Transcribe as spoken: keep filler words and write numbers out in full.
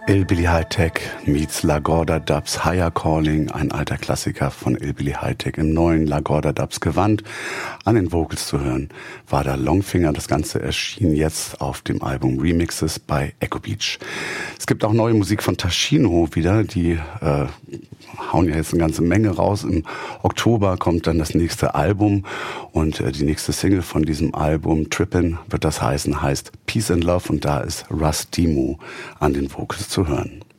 Hillbilly High-Tech meets LaGorda Dubs Higher Calling, ein alter Klassiker von Hillbilly High-Tech im neuen LaGorda Dubs Gewand. An den Vocals zu hören war da Longfinger. Das Ganze erschien jetzt auf dem Album Remixes bei Echo Beach. Es gibt auch neue Musik von Tashino wieder, die äh, hauen ja jetzt eine ganze Menge raus. Im Oktober kommt dann das nächste Album und äh, die nächste Single von diesem Album, Trippin', wird das heißen, heißt Peace and Love, und da ist Russ Demo an den Vocals zu hören.